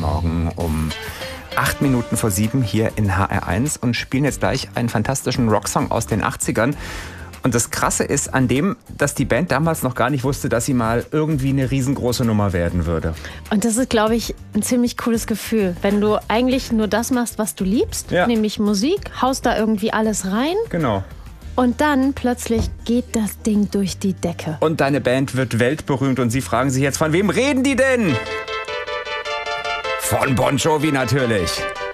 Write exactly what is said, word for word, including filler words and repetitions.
Morgen um acht Minuten vor sieben hier in H R eins und spielen jetzt gleich einen fantastischen Rocksong aus den achtzigern. Und das Krasse ist an dem, dass die Band damals noch gar nicht wusste, dass sie mal irgendwie eine riesengroße Nummer werden würde. Und das ist, glaube ich, ein ziemlich cooles Gefühl, wenn du eigentlich nur das machst, was du liebst, ja. nämlich Musik, haust da irgendwie alles rein. Genau. Und dann plötzlich geht das Ding durch die Decke. Und deine Band wird weltberühmt und sie fragen sich jetzt, von wem reden die denn? Von Bon Jovi natürlich.